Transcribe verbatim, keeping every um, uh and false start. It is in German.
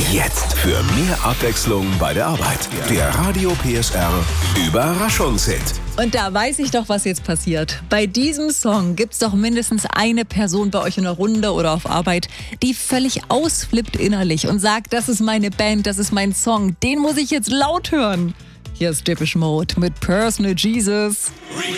Jetzt für mehr Abwechslung bei der Arbeit. Der Radio P S R Überraschungshit. Und da weiß ich doch, was jetzt passiert. Bei diesem Song gibt's doch mindestens eine Person bei euch in der Runde oder auf Arbeit, die völlig ausflippt innerlich und sagt, das ist meine Band, das ist mein Song, den muss ich jetzt laut hören. Hier ist Depeche Mode mit Personal Jesus.